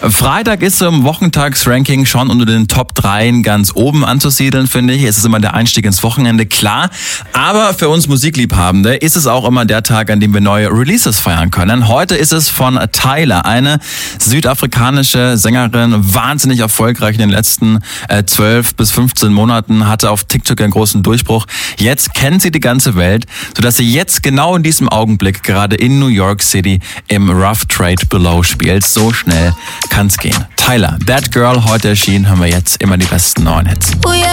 Freitag ist im Wochentagsranking schon unter den Top 3 ganz oben anzusiedeln, finde ich. Es ist immer der Einstieg ins Wochenende, klar. Aber für uns Musikliebhabende ist es auch immer der Tag, an dem wir neue Releases feiern können. Heute ist es von Tyla, eine südafrikanische Sängerin, wahnsinnig erfolgreich in den letzten 12 bis 15 Monaten, hatte auf TikTok einen großen Durchbruch. Jetzt kennt sie die ganze Welt, sodass sie jetzt genau in diesem Augenblick gerade in New York City im Rough Trade Below spielt. So schnell kann's gehen. Tyla, That Girl, heute erschienen, haben wir jetzt immer die besten neuen Hits.